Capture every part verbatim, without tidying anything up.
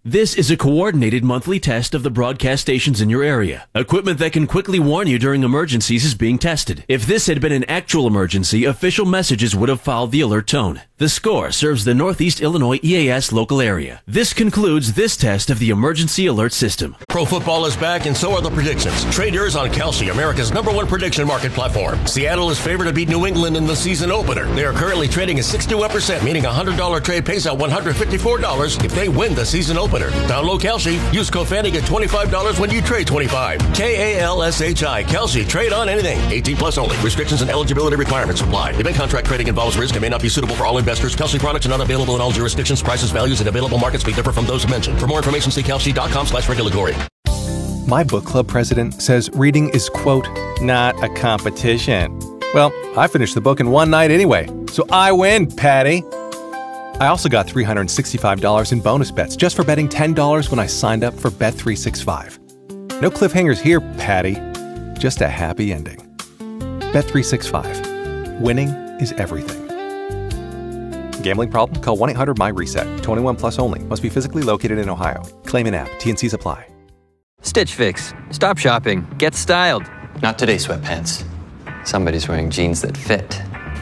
This is a coordinated monthly test of the broadcast stations in your area. Equipment that can quickly warn you during emergencies is being tested. If this had been an actual emergency, official messages would have followed the alert tone. The Score serves the Northeast Illinois E A S local area. This concludes this test of the emergency alert system. Pro football is back, and so are the predictions. Trade yours on Kalshi, America's number one prediction market platform. Seattle is favored to beat New England in the season opener. They are currently trading at sixty-one percent, meaning a one hundred dollars trade pays out one hundred fifty-four dollars if they win the season opener. Download Kalshi. Use code Fanny, get twenty-five dollars when you trade twenty-five. K A L S H I. Kalshi. Trade on anything. eighteen plus only. Restrictions and eligibility requirements apply. Event contract trading involves risk and may not be suitable for all investors. Kalshi products are not available in all jurisdictions. Prices, values, and available markets may differ from those mentioned. For more information, see kalshi.com slash regulatory. My book club president says reading is, quote, not a competition. Well, I finished the book in one night anyway, so I win, Patty. I also got three hundred sixty-five dollars in bonus bets just for betting ten dollars when I signed up for Bet three sixty-five. No cliffhangers here, Patty. Just a happy ending. Bet three sixty-five. Winning is everything. Gambling problem? Call one eight hundred my reset. twenty-one plus only. Must be physically located in Ohio. Claim in app. T and C's apply. Stitch Fix. Stop shopping. Get styled. Not today, sweatpants. Somebody's wearing jeans that fit.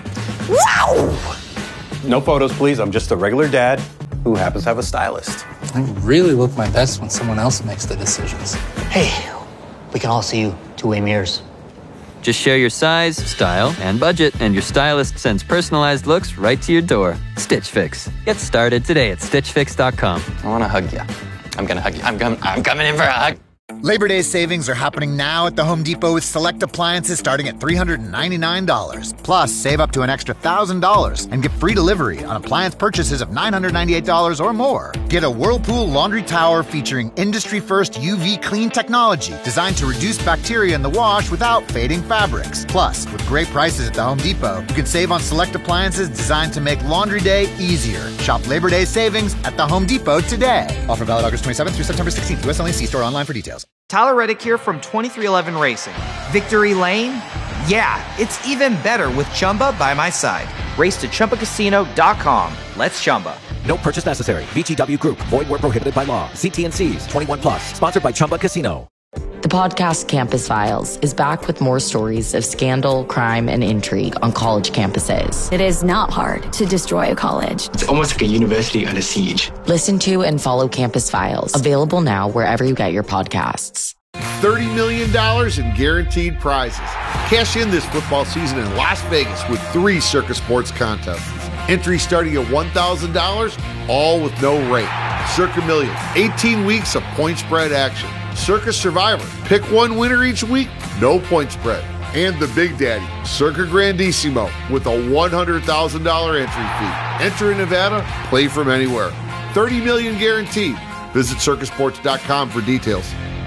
Wow! No photos, please. I'm just a regular dad who happens to have a stylist. I really look my best when someone else makes the decisions. Hey, we can all see you two-way mirrors. Just share your size, style, and budget, and your stylist sends personalized looks right to your door. Stitch Fix. Get started today at stitch fix dot com. I want to hug you. I'm going to hug you. I'm, com- I'm coming in for a hug. Labor Day savings are happening now at the Home Depot with select appliances starting at three hundred ninety-nine dollars. Plus, save up to an extra one thousand dollars and get free delivery on appliance purchases of nine hundred ninety-eight dollars or more. Get a Whirlpool laundry tower featuring industry-first U V clean technology designed to reduce bacteria in the wash without fading fabrics. Plus, with great prices at the Home Depot, you can save on select appliances designed to make laundry day easier. Shop Labor Day savings at the Home Depot today. Offer valid August twenty-seventh through September sixteenth. U S only. See store online for details. Tyler Reddick here from twenty-three eleven Racing. Victory Lane? Yeah, it's even better with Chumba by my side. Race to Chumba Casino dot com. Let's Chumba. No purchase necessary. V G W Group. Void where prohibited by law. See T and C's. twenty-one plus. Sponsored by Chumba Casino. The podcast Campus Files is back with more stories of scandal, crime, and intrigue on college campuses. It is not hard to destroy a college. It's almost like a university under siege. Listen to and follow Campus Files. Available now wherever you get your podcasts. thirty million dollars in guaranteed prizes. Cash in this football season in Las Vegas with three Circa Sports contests. Entry starting at one thousand dollars, all with no rate. Circa Million, eighteen weeks of point spread action. Circa Survivor, pick one winner each week, no point spread. And the Big Daddy, Circa Grandissimo, with a one hundred thousand dollars entry fee. Enter in Nevada, play from anywhere. thirty million dollars guaranteed. Visit circa sports dot com for details.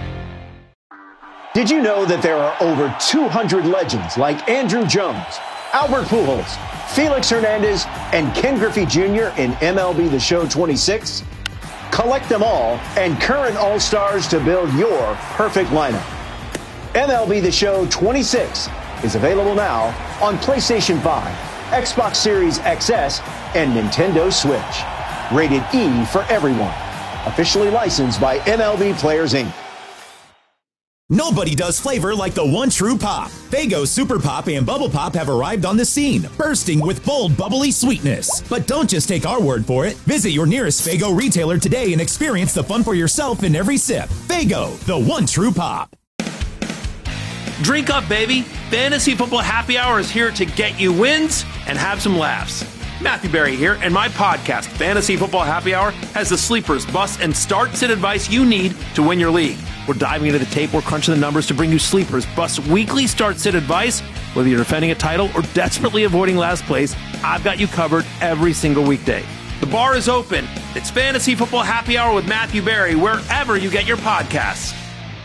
Did you know that there are over two hundred legends like Andrew Jones, Albert Pujols, Felix Hernandez, and Ken Griffey Junior in M L B The Show twenty-six? Collect them all and current All-Stars to build your perfect lineup. M L B The Show twenty-six is available now on PlayStation five, Xbox Series X S, and Nintendo Switch. Rated E for everyone. Officially licensed by M L B Players, Incorporated. Nobody does flavor like the one true pop. Faygo Super Pop and Bubble Pop have arrived on the scene, bursting with bold, bubbly sweetness. But don't just take our word for it. Visit your nearest Faygo retailer today and experience the fun for yourself in every sip. Faygo, the one true pop. Drink up, baby. Fantasy Football Happy Hour is here to get you wins and have some laughs. Matthew Berry here, and my podcast, Fantasy Football Happy Hour, has the sleepers, busts, and start-sit advice you need to win your league. We're diving into the tape, we're crunching the numbers to bring you sleepers, busts, weekly start-sit advice. Whether you're defending a title or desperately avoiding last place, I've got you covered every single weekday. The bar is open. It's Fantasy Football Happy Hour with Matthew Berry, wherever you get your podcasts.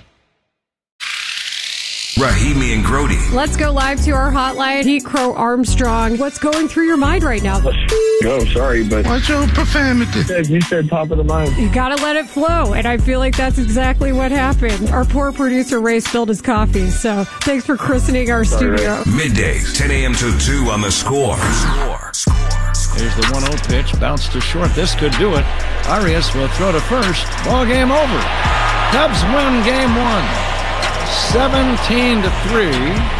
Rahimi and Grody. Let's go live to our hotline. Pete Crow Armstrong. What's going through your mind right now? Oh, sorry, but... What's your profanity? You said top of the mind. You gotta let it flow, and I feel like that's exactly what happened. Our poor producer, Ray, spilled his coffee, so thanks for christening our sorry, studio. Ray. Middays, ten a.m. to two on The Score. Score. Score. Here's the one oh pitch, bounced to short. This could do it. Arias will throw to first. Ball game over. Cubs win game one, seventeen to three.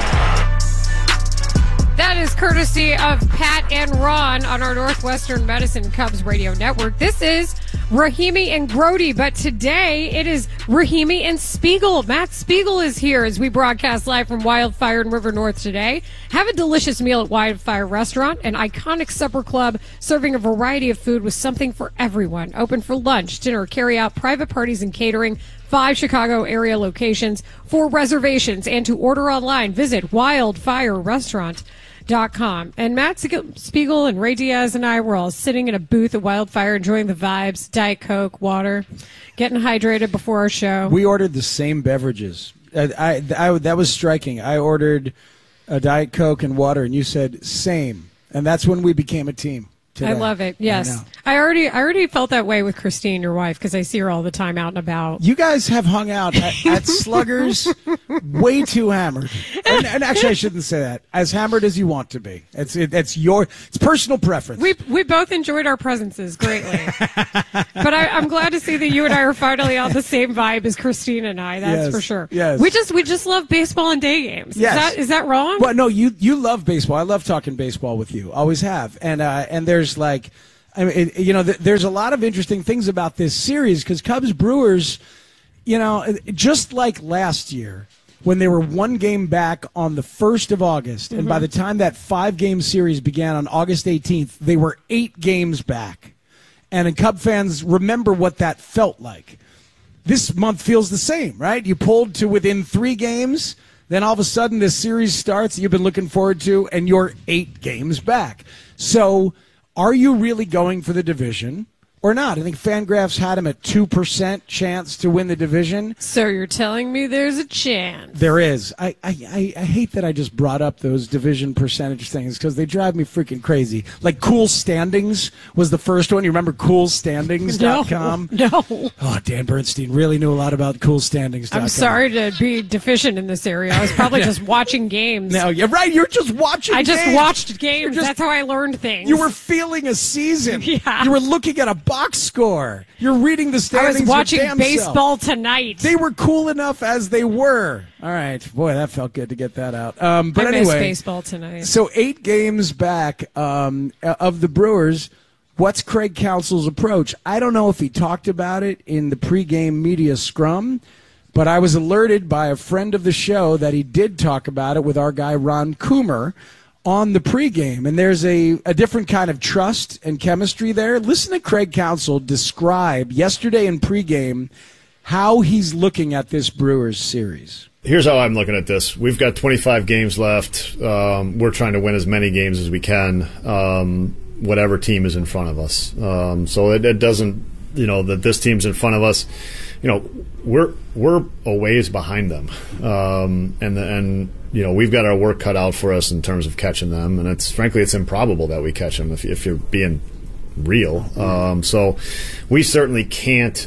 That is courtesy of Pat and Ron on our Northwestern Medicine Cubs radio network. This is Rahimi and Grody, but today it is Rahimi and Spiegel. Matt Spiegel is here as we broadcast live from Wildfire in River North today. Have a delicious meal at Wildfire Restaurant, an iconic supper club serving a variety of food with something for everyone. Open for lunch, dinner, carry out, private parties, and catering. Five Chicago area locations. For reservations and to order online, visit wildfire restaurant dot com. And Matt Spiegel and Ray Diaz and I were all sitting in a booth at Wildfire enjoying the vibes, Diet Coke, water, getting hydrated before our show. We ordered the same beverages. I, I, I, that was striking. I ordered a Diet Coke and water, and you said same. And that's when we became a team. Today. I love it. Yes. I, I already I already felt that way with Christine, your wife, because I see her all the time out and about. You guys have hung out at, at Sluggers way too hammered. And, and actually, I shouldn't say that. As hammered as you want to be. It's it, it's your it's personal preference. We we both enjoyed our presences greatly. But I, I'm glad to see that you and I are finally on the same vibe as Christine and I. That's yes, for sure. Yes. We just we just love baseball and day games. Yes. Is that is that wrong? Well, no, you you love baseball. I love talking baseball with you. Always have. And uh, and there's like, I mean, it, you know, th- there's a lot of interesting things about this series because Cubs Brewers, you know, just like last year when they were one game back on the first of August, mm-hmm. and by the time that five-game series began on August eighteenth, they were eight games back. And Cub fans remember what that felt like. This month feels the same, right? You pulled to within three games, then all of a sudden this series starts that you've been looking forward to, and you're eight games back. So are you really going for the division or not? I think Fangraphs had him at two percent chance to win the division. So you're telling me there's a chance? There is. I, I, I hate that I just brought up those division percentage things because they drive me freaking crazy. Like Cool Standings was the first one. You remember cool standings dot com? No, no. Oh, Dan Bernstein really knew a lot about cool standings dot com. I'm sorry to be deficient in this area. I was probably just watching games. No, you're right. You're just watching I games. just watched games. Just, That's how I learned things. You were feeling a season. Yeah. You were looking at a box score. You're reading the standings. I was watching your damn baseball self. Tonight. They were cool enough as they were. All right. Boy, that felt good to get that out. Um, but I anyway, miss Baseball Tonight. So eight games back um, of the Brewers. What's Craig Counsell's approach? I don't know if he talked about it in the pregame media scrum, but I was alerted by a friend of the show that he did talk about it with our guy Ron Coomer on the pregame, and there's a, a different kind of trust and chemistry there. Listen to Craig Counsell describe yesterday in pregame how he's looking at this Brewers series. Here's how I'm looking at this. We've got twenty-five games left. Um, we're trying to win as many games as we can, um, whatever team is in front of us. Um, so it, it doesn't, you know, that this team's in front of us. You know, we're we're a ways behind them, um, and and you know we've got our work cut out for us in terms of catching them. And it's frankly it's improbable that we catch them if if you're being real. Um, so we certainly can't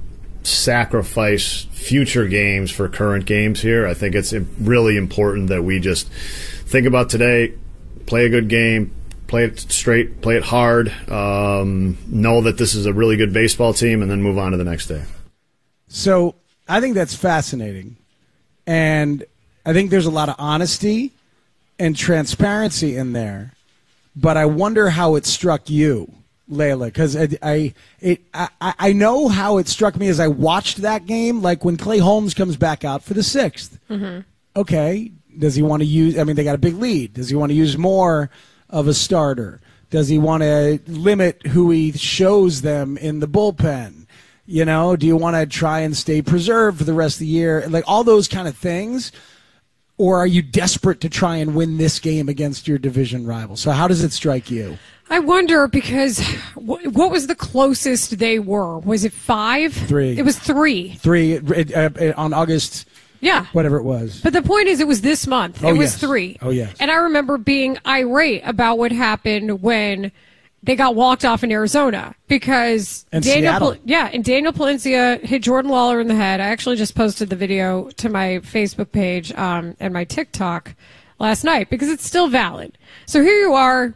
sacrifice future games for current games here. I think it's really important that we just think about today, play a good game, play it straight, play it hard, um, know that this is a really good baseball team, and then move on to the next day. So I think that's fascinating. And I think there's a lot of honesty and transparency in there. But I wonder how it struck you, Layla, because I, I, it, I, I know how it struck me as I watched that game, like when Clay Holmes comes back out for the sixth. Mm-hmm. Okay, does he want to use – I mean, they got a big lead. Does he want to use more of a starter? Does he want to limit who he shows them in the bullpen? You know, do you want to try and stay preserved for the rest of the year? Like all those kind of things. Or are you desperate to try and win this game against your division rival? So how does it strike you? I wonder because w- what was the closest they were? Was it five? Three. It was three. Three uh, uh, on August. Yeah. Whatever it was. But the point is it was this month. Oh, it was yes. three. Oh, yes. And I remember being irate about what happened when they got walked off in Arizona because and Daniel, Seattle. Pal- yeah, and Daniel Palencia hit Jordan Lawler in the head. I actually just posted the video to my Facebook page um, and my TikTok last night because it's still valid. So here you are.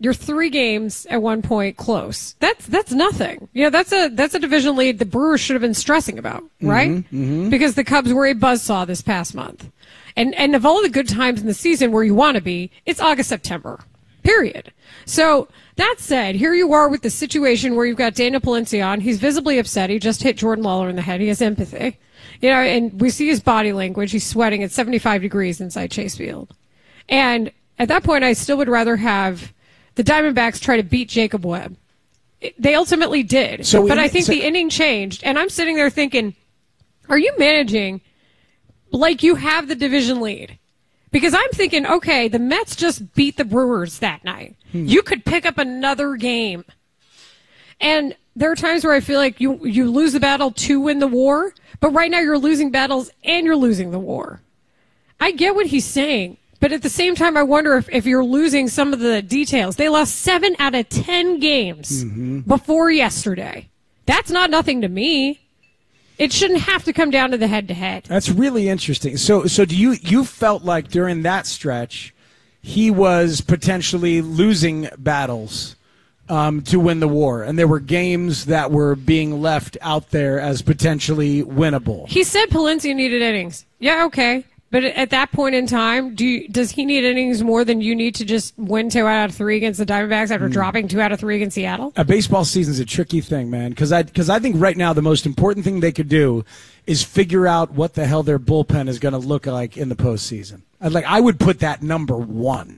You're three games at one point close. That's that's nothing. You know, that's a that's a division lead the Brewers should have been stressing about, right? Mm-hmm, mm-hmm. Because the Cubs were a buzzsaw this past month. And and of all the good times in the season where you want to be, it's August, September. Period. So that said, here you are with the situation where you've got Daniel Palencia. He's visibly upset. He just hit Jordan Lawler in the head. He has empathy. You know, and we see his body language. He's sweating at seventy-five degrees inside Chase Field. And at that point, I still would rather have the Diamondbacks try to beat Jacob Webb. It, they ultimately did. So but in, I think so, the inning changed. And I'm sitting there thinking, are you managing like you have the division lead? Because I'm thinking, okay, the Mets just beat the Brewers that night. Hmm. You could pick up another game. And there are times where I feel like you, you lose the battle to win the war, but right now you're losing battles and you're losing the war. I get what he's saying, but at the same time, I wonder if, if you're losing some of the details. They lost seven out of ten games mm-hmm. before yesterday. That's not nothing to me. It shouldn't have to come down to the head-to-head. That's really interesting. So, so do you you felt like during that stretch, he was potentially losing battles um, to win the war, and there were games that were being left out there as potentially winnable? He said Palencia needed innings. Yeah, okay. But at that point in time, do you, does he need innings more than you need to just win two out of three against the Diamondbacks after mm. dropping two out of three against Seattle? A baseball season's a tricky thing, man, because I, cause I think right now the most important thing they could do is figure out what the hell their bullpen is going to look like in the postseason. I'd like, I would put that number one,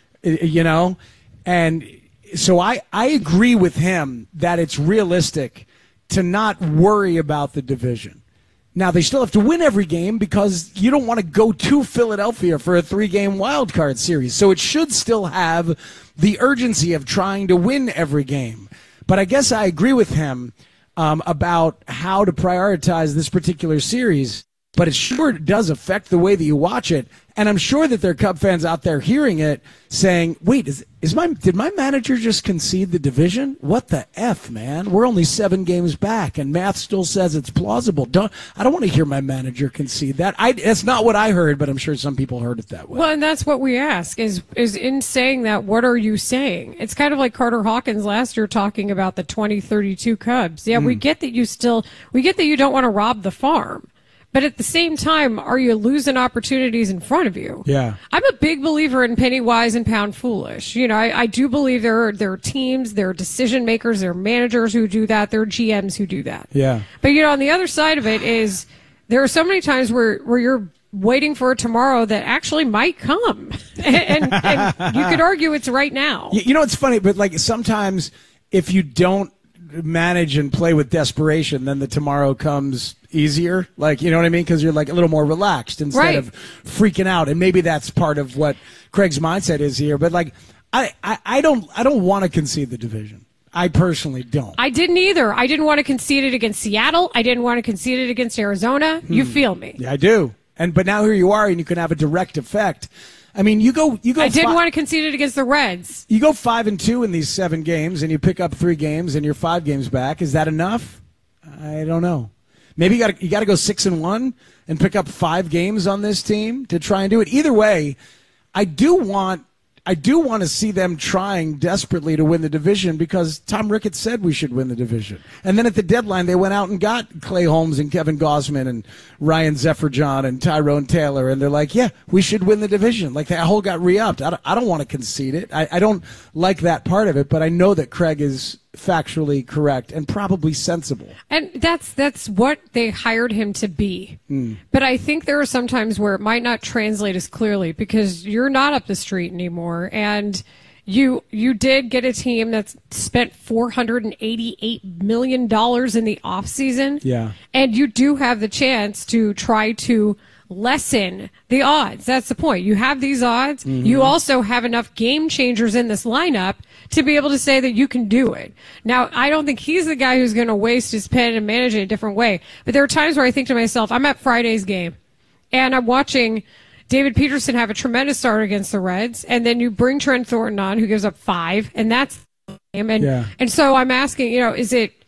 you know? And so I, I agree with him that it's realistic to not worry about the division. Now, they still have to win every game because you don't want to go to Philadelphia for a three-game wild card series. So it should still have the urgency of trying to win every game. But I guess I agree with him um, about how to prioritize this particular series. But it sure does affect the way that you watch it. And I'm sure that there are Cub fans out there hearing it saying, wait, is is my did my manager just concede the division? What the F, man? We're only seven games back, and math still says it's plausible. Don't I don't want to hear my manager concede that. I, that's not what I heard, but I'm sure some people heard it that way. Well, and that's what we ask, is, is in saying that, what are you saying? It's kind of like Carter Hawkins last year talking about the twenty thirty-two Cubs. Yeah, mm. we get that you still we get that you don't want to rob the farm. But at the same time, are you losing opportunities in front of you? Yeah. I'm a big believer in penny wise and pound foolish. You know, I, I do believe there are, there are teams, there are decision makers, there are managers who do that, there are G Ms who do that. Yeah. But, you know, on the other side of it is there are so many times where, where you're waiting for a tomorrow that actually might come. and, and, and you could argue it's right now. You know, it's funny, but like sometimes if you don't manage and play with desperation, then the tomorrow comes easier. Like, you know what I mean? Because you're like a little more relaxed instead right. of freaking out. And maybe that's part of what Craig's mindset is here. But like, I, I, I don't, I don't want to concede the division. I personally don't. I didn't either. I didn't want to concede it against Seattle. I didn't want to concede it against Arizona. Hmm. You feel me? Yeah, I do. And but now here you are, and you can have a direct effect. I mean, you go, you go. I didn't fi- want to concede it against the Reds. You go five and two in these seven games, and you pick up three games, and you're five games back. Is that enough? I don't know. Maybe you got you got to go six and one and pick up five games on this team to try and do it. Either way, I do want I do want to see them trying desperately to win the division because Tom Ricketts said we should win the division. And then at the deadline, they went out and got Clay Holmes and Kevin Gausman and Ryan Zephyr-John and Tyrone Taylor. And they're like, yeah, we should win the division. Like that whole got re-upped. I don't, I don't want to concede it. I, I don't like that part of it, but I know that Craig is factually correct and probably sensible. And that's that's what they hired him to be. Mm. But I think there are some times where it might not translate as clearly because you're not up the street anymore, and you you did get a team that's spent four hundred eighty-eight million dollars in the offseason. Yeah. And you do have the chance to try to lessen the odds. That's the point. You have these odds. Mm-hmm. You also have enough game changers in this lineup to be able to say that you can do it. Now, I don't think he's the guy who's going to waste his pen and manage it a different way. But there are times where I think to myself, I'm at Friday's game, and I'm watching David Peterson have a tremendous start against the Reds, and then you bring Trent Thornton on, who gives up five, and that's the game. And, yeah. and so I'm asking, you know, is it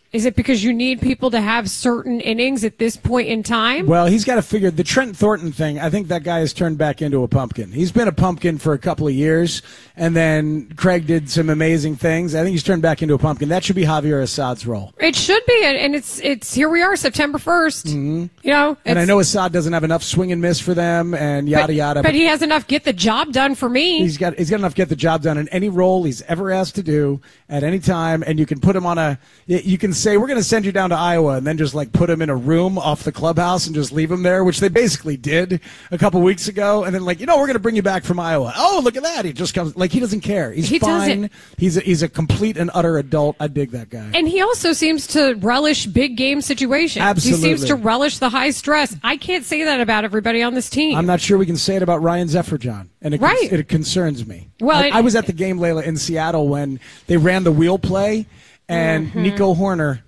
Is it because you need people to have certain innings at this point in time? Well, he's got to figure the Trent Thornton thing. I think that guy has turned back into a pumpkin. He's been a pumpkin for a couple of years, and then Craig did some amazing things. I think he's turned back into a pumpkin. That should be Javier Assad's role. It should be, and it's it's here we are, September first. Mm-hmm. You know, and I know Assad doesn't have enough swing and miss for them, and yada but, yada. But, but he has enough get the job done for me. He's got he's got enough get the job done in any role he's ever asked to do at any time, and you can put him on a. You can say we're going to send you down to Iowa, and then just like put him in a room off the clubhouse and just leave him there, which they basically did a couple weeks ago. And then like, you know, we're going to bring you back from Iowa. Oh, look at that! He just comes like he doesn't care. He's he fine. Doesn't. He's a, he's a complete and utter adult. I dig that guy. And he also seems to relish big game situations. Absolutely. He seems to relish the high stress. I can't say that about everybody on this team. I'm not sure we can say it about Ryan Zefferjohn, and it, right. con- it concerns me. Well, I, it, I was at the game, Layla, in Seattle when they ran the wheel play, and mm-hmm. Nico Horner.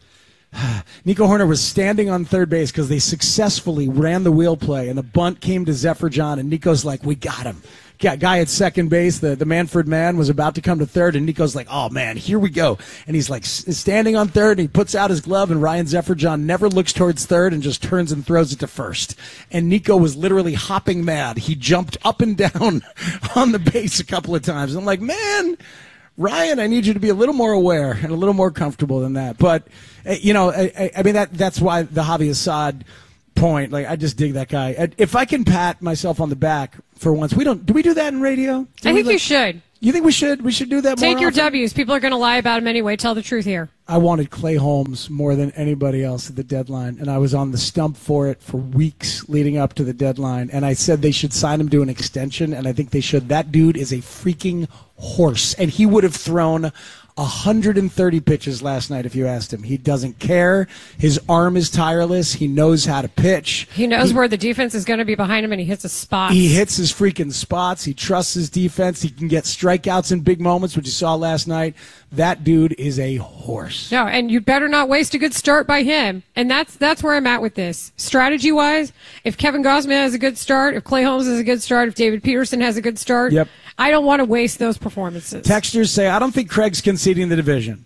Nico Horner was standing on third base because they successfully ran the wheel play, and the bunt came to Zefferjohn, and Nico's like, we got him. Guy at second base, the, the Manfred man, was about to come to third, and Nico's like, oh, man, here we go. And he's like standing on third, and he puts out his glove, and Ryan Zefferjohn never looks towards third and just turns and throws it to first. And Nico was literally hopping mad. He jumped up and down on the base a couple of times. I'm like, man, Ryan, I need you to be a little more aware and a little more comfortable than that. But, you know, I, I mean, that that's why the Javi Assad point, like, I just dig that guy. If I can pat myself on the back for once, we don't, do we do that in radio? Do I we, think like, you should. You think we should? We should do that more Take your often? W's. People are going to lie about him anyway. Tell the truth here. I wanted Clay Holmes more than anybody else at the deadline, and I was on the stump for it for weeks leading up to the deadline, and I said they should sign him to an extension, and I think they should. That dude is a freaking horse, and he would have thrown one hundred thirty pitches last night if you asked him. He doesn't care. His arm is tireless. He knows how to pitch. He knows he, where the defense is going to be behind him, and he hits a spot. He hits his freaking spots. He trusts his defense. He can get strikeouts in big moments, which you saw last night. That dude is a horse. No, and you better not waste a good start by him. And that's that's where I'm at with this. Strategy-wise, if Kevin Gausman has a good start, if Clay Holmes has a good start, if David Peterson has a good start, yep. I don't want to waste those performances. Texters say, I don't think Craig's conceding the division,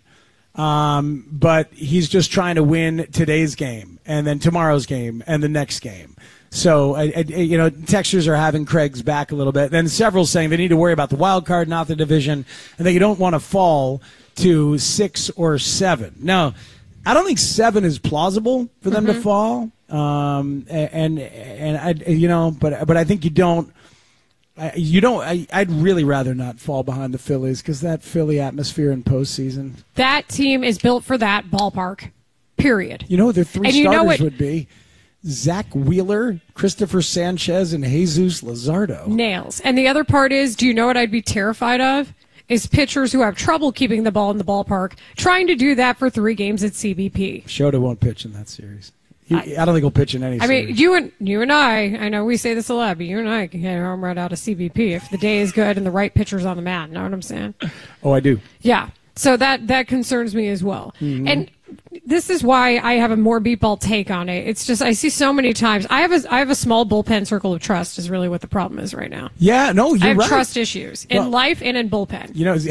um, but he's just trying to win today's game and then tomorrow's game and the next game. So, I, I, you know, textures are having Craig's back a little bit. Then several saying they need to worry about the wild card, not the division, and that you don't want to fall to six or seven. Now, I don't think seven is plausible for them mm-hmm. to fall. Um, and, and I, you know, but, but I think you don't, I, you don't, I, I'd really rather not fall behind the Phillies because that Philly atmosphere in postseason. That team is built for that ballpark, period. You know, their three and starters you know what, would be Zach Wheeler, Christopher Sanchez, and Jesus Luzardo. Nails. And the other part is, do you know what I'd be terrified of? Is pitchers who have trouble keeping the ball in the ballpark, trying to do that for three games at C B P. Shota won't pitch in that series. He, I, I don't think he'll pitch in any I series. mean, you and you and I, I know we say this a lot, but you and I can hit a home run out of C B P if the day is good and the right pitcher's on the mat. Know what I'm saying? Oh, I do. Yeah. So that, that concerns me as well. Mm-hmm. And this is why I have a more beatball take on it. It's just I see so many times. I have a I have a small bullpen circle of trust is really what the problem is right now. Yeah, no, you're I have right. trust issues in well, life and in bullpen. You know,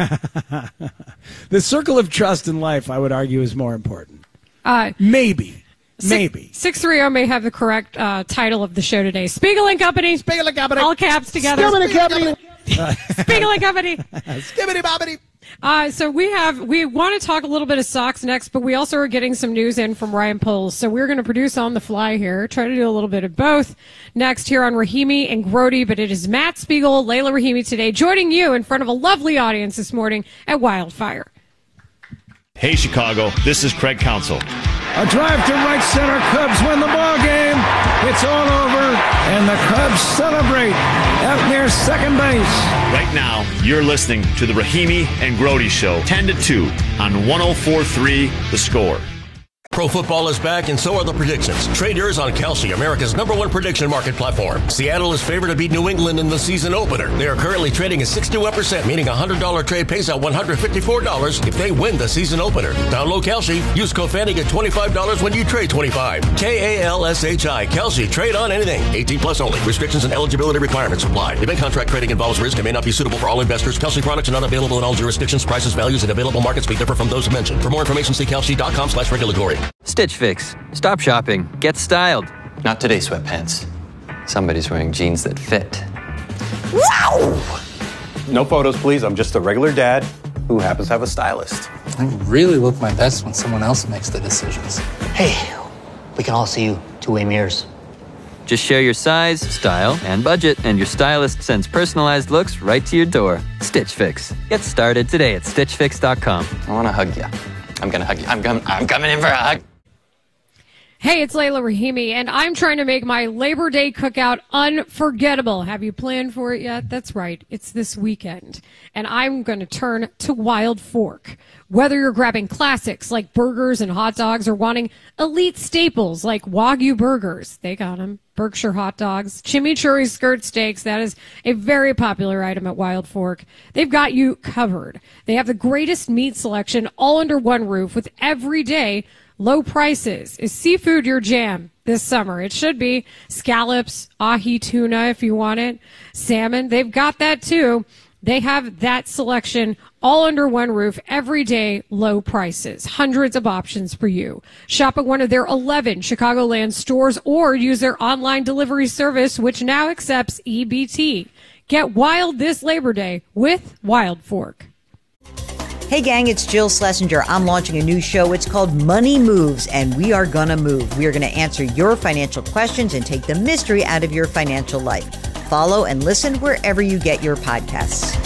the circle of trust in life, I would argue, is more important. Uh, Maybe. Maybe. six three zero may have the correct uh, title of the show today. Spiegel and Company. Spiegel and Company. All caps together. Spiegel and Company. Spiegel and Company. Skibbity bobbity. Uh, so we have, we want to talk a little bit of Sox next, but we also are getting some news in from Ryan Poles. So we're going to produce on the fly here, try to do a little bit of both next here on Rahimi and Grody, but it is Matt Spiegel, Layla Rahimi today, joining you in front of a lovely audience this morning at Wildfire. Hey, Chicago, this is Craig Counsell. A drive to right center. Cubs win the ball game. It's all over, and the Cubs celebrate out near second base. Right now, you're listening to the Rahimi and Grody Show, ten to two on one oh four point three The Score. Pro football is back, and so are the predictions. Trade yours on Kalshi, America's number one prediction market platform. Seattle is favored to beat New England in the season opener. They are currently trading at sixty-one percent, meaning a one hundred dollars trade pays out one hundred fifty-four dollars if they win the season opener. Download Kalshi. Use code Fanny, get twenty-five dollars when you trade twenty-five. K A L S H I. Kalshi. Trade on anything. eighteen plus only. Restrictions and eligibility requirements apply. Event contract trading involves risk and may not be suitable for all investors. Kalshi products are not available in all jurisdictions. Prices, values, and available markets may differ from those mentioned. For more information, see kalshi.com slash regulatory. Stitch Fix. Stop shopping. Get styled. Not today, sweatpants. Somebody's wearing jeans that fit. Wow! No photos, please. I'm just a regular dad who happens to have a stylist. I really look my best when someone else makes the decisions. Hey, we can all see you two-way mirrors. Just share your size, style, and budget, and your stylist sends personalized looks right to your door. Stitch Fix. Get started today at stitch fix dot com. I want to hug you. I'm going to hug you. I'm, com- I'm coming in for a hug. Hey, it's Layla Rahimi, and I'm trying to make my Labor Day cookout unforgettable. Have you planned for it yet? That's right. It's this weekend. And I'm going to turn to Wild Fork. Whether you're grabbing classics like burgers and hot dogs or wanting elite staples like Wagyu burgers, they got them. Berkshire hot dogs, chimichurri skirt steaks, that is a very popular item at Wild Fork. They've got you covered. They have the greatest meat selection all under one roof with everyday low prices. Is seafood your jam this summer? It should be. Scallops, ahi tuna if you want it, salmon, they've got that too. They have that selection all under one roof, everyday low prices, hundreds of options for you. Shop at one of their eleven Chicagoland stores or use their online delivery service, which now accepts E B T. Get wild this Labor Day with Wild Fork. Hey gang, it's Jill Schlesinger. I'm launching a new show. It's called Money Moves, and we are gonna move. We are gonna answer your financial questions and take the mystery out of your financial life. Follow and listen wherever you get your podcasts.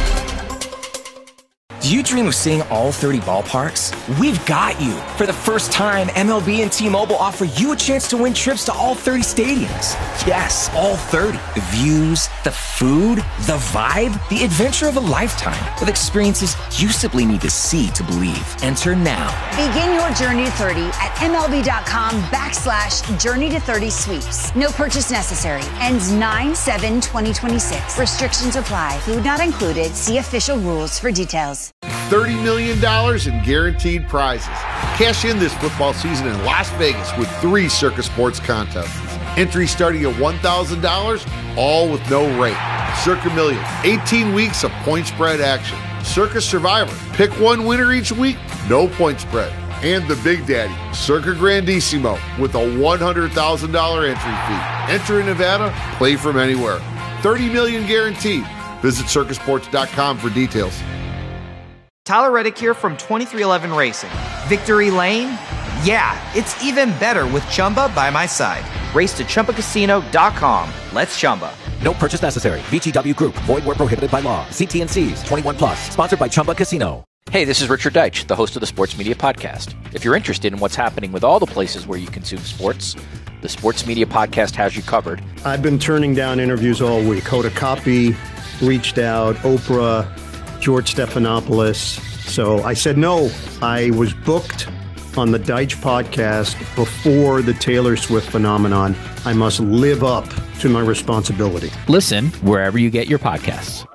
Do you dream of seeing all thirty ballparks? We've got you. For the first time, M L B and T-Mobile offer you a chance to win trips to all thirty stadiums. Yes, all thirty. The views, the food, the vibe, the adventure of a lifetime with experiences you simply need to see to believe. Enter now. Begin your journey to thirty at MLB.com backslash journey to thirty sweeps. No purchase necessary. Ends nine seven twenty twenty-six. Restrictions apply. Food not included. See official rules for details. thirty million dollars in guaranteed prizes. Cash in this football season in Las Vegas with three Circa Sports contests. Entry starting at one thousand dollars, all with no rate. Circa Million, eighteen weeks of point spread action. Circa Survivor, pick one winner each week, no point spread. And the Big Daddy, Circa Grandissimo, with a one hundred thousand dollars entry fee. Enter in Nevada, play from anywhere. thirty million dollars guaranteed. Visit circa sports dot com for details. Tyler Reddick here from twenty-three eleven Racing. Victory Lane? Yeah, it's even better with Chumba by my side. Race to Chumba Casino dot com. Let's Chumba. No purchase necessary. V G W Group. Void where prohibited by law. See T and C's. twenty-one plus. Sponsored by Chumba Casino. Hey, this is Richard Deitch, the host of the Sports Media Podcast. If you're interested in what's happening with all the places where you consume sports, the Sports Media Podcast has you covered. I've been turning down interviews all week. Hoda Kotb reached out, Oprah, George Stephanopoulos. So I said no. I was booked on the Deitch podcast before the Taylor Swift phenomenon. I must live up to my responsibility. Listen wherever you get your podcasts.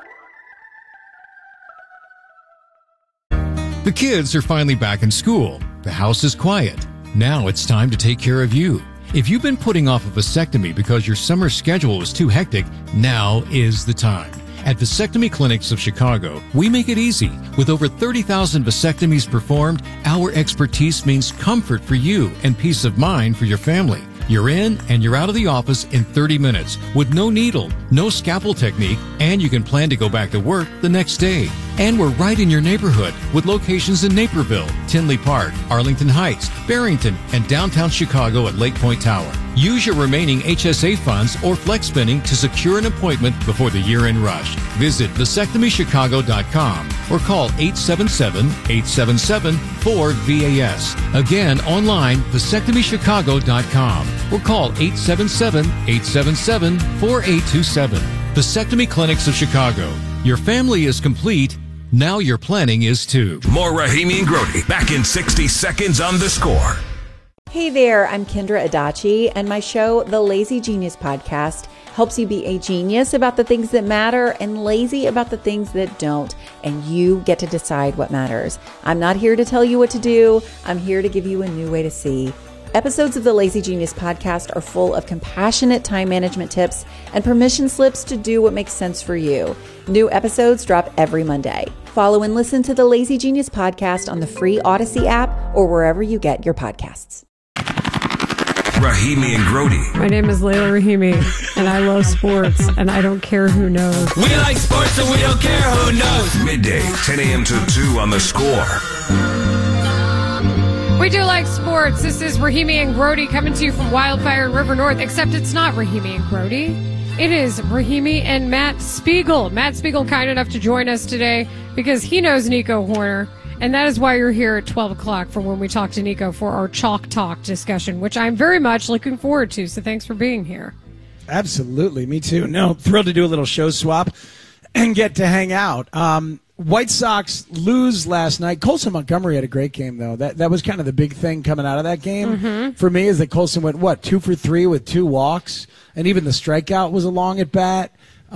The kids are finally back in school. The house is quiet. Now it's time to take care of you. If you've been putting off a vasectomy because your summer schedule was too hectic, now is the time. At Vasectomy Clinics of Chicago, we make it easy. With over thirty thousand vasectomies performed, our expertise means comfort for you and peace of mind for your family. You're in and you're out of the office in thirty minutes with no needle, no scalpel technique, and you can plan to go back to work the next day. And we're right in your neighborhood with locations in Naperville, Tinley Park, Arlington Heights, Barrington, and downtown Chicago at Lake Point Tower. Use your remaining H S A funds or flex spending to secure an appointment before the year-end rush. Visit vasectomy chicago dot com or call eight seven seven, eight seven seven, four V A S. Again, online, vasectomy chicago dot com or call eight seven seven, eight seven seven, four eight two seven. Vasectomy Clinics of Chicago. Your family is complete. Now your planning is too. More Rahimi and Grody back in sixty seconds on The Score. Hey there, I'm Kendra Adachi, and my show, The Lazy Genius Podcast, helps you be a genius about the things that matter and lazy about the things that don't, and you get to decide what matters. I'm not here to tell you what to do. I'm here to give you a new way to see. Episodes of the Lazy Genius Podcast are full of compassionate time management tips and permission slips to do what makes sense for you. New episodes drop every Monday. Follow and listen to the Lazy Genius Podcast on the free Odyssey app or wherever you get your podcasts. Rahimi and Grody. My name is Layla Rahimi, and I love sports, and I don't care who knows. We like sports, and we don't care who knows. Midday, ten a.m. to two on The Score. We do like sports. This is Rahimi and Grody coming to you from Wildfire and River North, except it's not Rahimi and Grody. It is Rahimi and Matt Spiegel. Matt Spiegel kind enough to join us today because he knows Nico Horner. And that is why you're here at twelve o'clock for when we talk to Nico for our Chalk Talk discussion, which I'm very much looking forward to. So thanks for being here. Absolutely. Me too. No, thrilled to do a little show swap and get to hang out. Um, White Sox lose last night. Colson Montgomery had a great game, though. That that was kind of the big thing coming out of that game Mm-hmm. for me is that Colson went, what, two for three with two walks? And even the strikeout was a long at bat.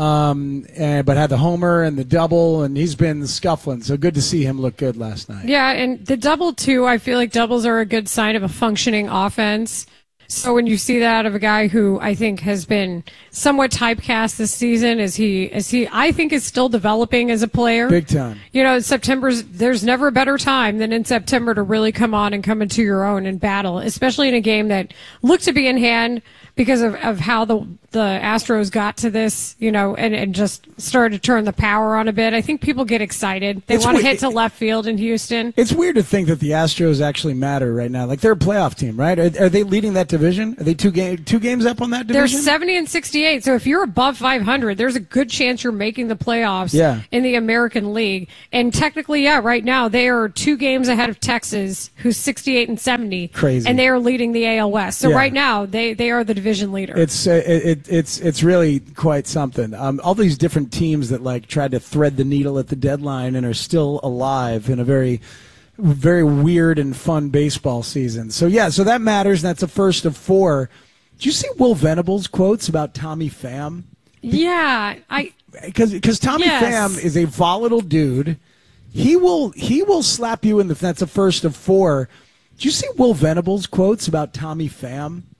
Um, and, but had the homer and the double, and he's been scuffling. So good to see him look good last night. Yeah, and the double, too, I feel like doubles are a good sign of a functioning offense. So when you see that out of a guy who I think has been somewhat typecast this season, is he, is he, I think is still developing as a player. Big time. You know, September's, there's never a better time than in September to really come on and come into your own and battle, especially in a game that looked to be in hand because of, of how the the Astros got to this, you know, and, and just started to turn the power on a bit. I think people get excited. They It's want to we- hit to left field in Houston. It's weird to think that the Astros actually matter right now. Like, they're a playoff team, right? Are, are they leading that division? Are they two, game, two games up on that They're division? seventy and sixty-eight, so if you're above five hundred, there's a good chance you're making the playoffs Yeah. in the American League. And technically, yeah, right now they are two games ahead of Texas, who's sixty-eight and seventy. Crazy. And they are leading the A L West. So Yeah. right now, they, they are the division leader. It's uh, it, it, it's it's really quite something. Um, all these different teams that like tried to thread the needle at the deadline and are still alive in a very, very weird and fun baseball season. So yeah, so that matters. And that's a first of four. Did you see Will Venable's quotes about Tommy Pham? yeah, I Because because Tommy Yes. Pham is a volatile dude. He will he will slap you in the. That's a first of four. Did you see Will Venable's quotes about Tommy Pham?